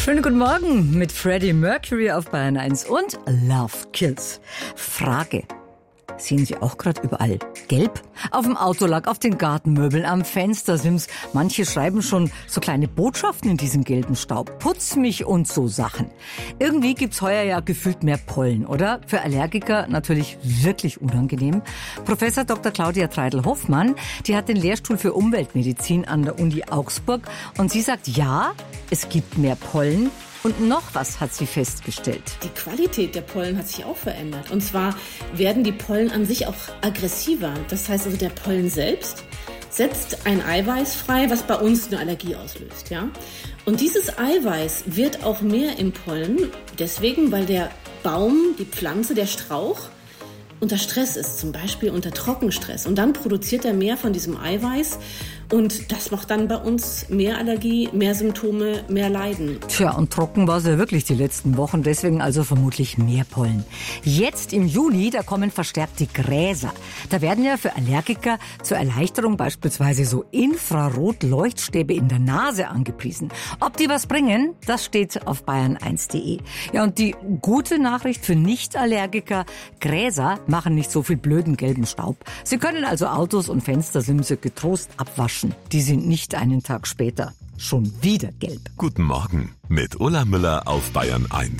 Schönen guten Morgen mit Freddie Mercury auf Bayern 1 und Love Kills. Frage. Sehen Sie auch gerade überall gelb? Auf dem Autolack, auf den Gartenmöbeln, am Fenstersims. Manche schreiben schon so kleine Botschaften in diesem gelben Staub. Putz mich und so Sachen. Irgendwie gibt's heuer ja gefühlt mehr Pollen, oder? Für Allergiker natürlich wirklich unangenehm. Professor Dr. Claudia Treidel-Hoffmann, die hat den Lehrstuhl für Umweltmedizin an der Uni Augsburg. Und sie sagt, ja, es gibt mehr Pollen. Und noch was hat sie festgestellt. Die Qualität der Pollen hat sich auch verändert. Und zwar werden die Pollen an sich auch aggressiver. Das heißt also, der Pollen selbst setzt ein Eiweiß frei, was bei uns eine Allergie auslöst. Ja? Und dieses Eiweiß wird auch mehr im Pollen, deswegen, weil der Baum, die Pflanze, der Strauch unter Stress ist, zum Beispiel unter Trockenstress. Und dann produziert er mehr von diesem Eiweiß. Und das macht dann bei uns mehr Allergie, mehr Symptome, mehr Leiden. Tja, und trocken war es ja wirklich die letzten Wochen, deswegen also vermutlich mehr Pollen. Jetzt im Juli, da kommen verstärkt die Gräser. Da werden ja für Allergiker zur Erleichterung beispielsweise so Infrarot-Leuchtstäbe in der Nase angepriesen. Ob die was bringen, das steht auf bayern1.de. Ja, und die gute Nachricht für Nicht-Allergiker, Gräser machen nicht so viel blöden gelben Staub. Sie können also Autos und Fenstersimse getrost abwaschen. Die sind nicht einen Tag später schon wieder gelb. Guten Morgen mit Ulla Müller auf Bayern 1.